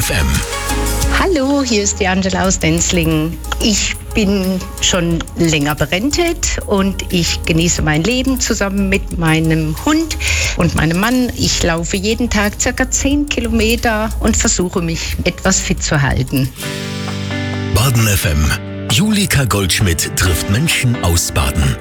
FM. Hallo, hier ist die Angela aus Denzlingen. Ich bin schon länger berentet und ich genieße mein Leben zusammen mit meinem Hund und meinem Mann. Ich laufe jeden Tag ca. 10 Kilometer und versuche mich etwas fit zu halten. Baden FM. Julika Goldschmidt trifft Menschen aus Baden.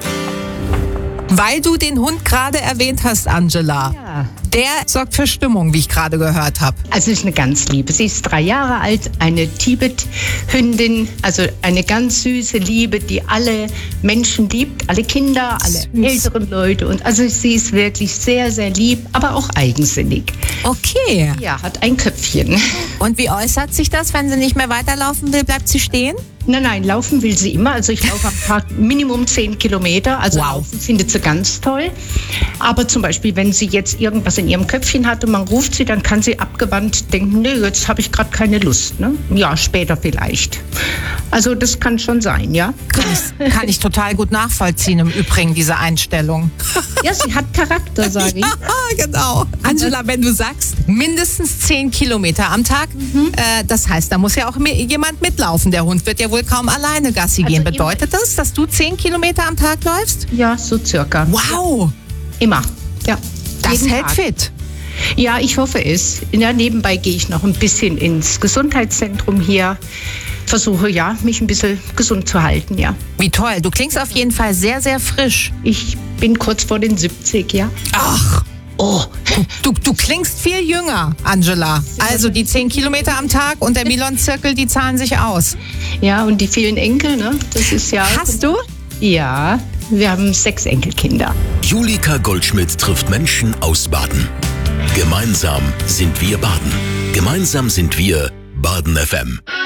Weil du den Hund gerade erwähnt hast, Angela. Ja. Der sorgt für Stimmung, wie ich gerade gehört habe. Also ist eine ganz liebe. Sie ist 3 Jahre alt, eine Tibet-Hündin, also eine ganz süße Liebe, die alle Menschen liebt, alle Kinder, alle älteren Leute. Und also sie ist wirklich sehr, sehr lieb, aber auch eigensinnig. Okay. Ja, hat ein Köpfchen. Und wie äußert sich das, wenn sie nicht mehr weiterlaufen will? Bleibt sie stehen? Nein, laufen will sie immer. Also ich laufe am Tag Minimum 10 Kilometer. Also Wow. Laufen findet sie ganz toll. Aber zum Beispiel, wenn sie jetzt irgendwas in ihrem Köpfchen hat und man ruft sie, dann kann sie abgewandt denken, nee, jetzt habe ich gerade keine Lust. Ne? Ja, später vielleicht. Also das kann schon sein, ja. Kann ich total gut nachvollziehen im Übrigen, diese Einstellung. Ja, sie hat Charakter, sage ich. Genau. Angela, wenn du sagst, mindestens 10 Kilometer am Tag, das heißt, da muss ja auch jemand mitlaufen. Der Hund wird ja wohl kaum alleine Gassi gehen. Bedeutet das, dass du 10 Kilometer am Tag läufst? Ja, so circa. Wow, Immer, ja. das Jeden hält Tag. fit. Ja, ich hoffe es. Ja, nebenbei gehe ich noch ein bisschen ins Gesundheitszentrum hier. Versuche, ja, mich ein bisschen gesund zu halten, ja. Wie toll. Du klingst auf jeden Fall sehr, sehr frisch. Ich bin kurz vor den 70, ja. Ach, oh, du klingst viel jünger, Angela. Also die 10 Kilometer am Tag und der Milon-Zirkel, die zahlen sich aus. Ja, und die vielen Enkel, ne? Das ist ja... Hast du? Ja, wir haben 6 Enkelkinder. Julika Goldschmidt trifft Menschen aus Baden. Gemeinsam sind wir Baden. Gemeinsam sind wir Baden FM.